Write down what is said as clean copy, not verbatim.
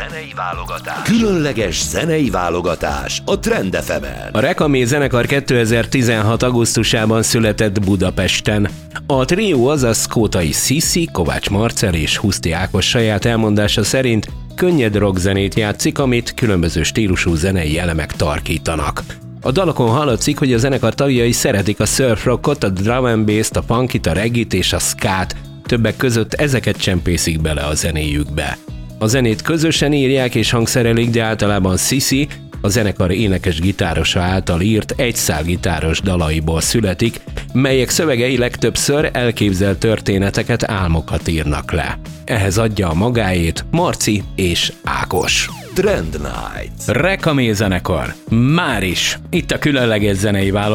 Zenei válogatás. Különleges zenei válogatás a Trend FM-en. A Rekamé zenekar 2016. augusztusában született Budapesten. A trió, azaz Kótai Sziszi, Kovács Marcell és Huszti Ákos saját elmondása szerint könnyed rockzenét játszik, amit különböző stílusú zenei elemek tarkítanak. A dalokon hallatszik, hogy a zenekar tagjai szeretik a surf rockot, a drum and bass-t, a punkit, a reggae-t és a skát, többek között ezeket csempészik bele a zenéjükbe. A zenét közösen írják és hangszerelik, de általában Sziszi, a zenekar énekes-gitárosa által írt egyszálgitáros dalaiból születik, melyek szövegei legtöbbször elképzelt történeteket, álmokat írnak le. Ehhez adja a magáét Marci és Ákos. Trend Night. Rekamé zenekar. Máris. Itt a különleges zenei válogatás.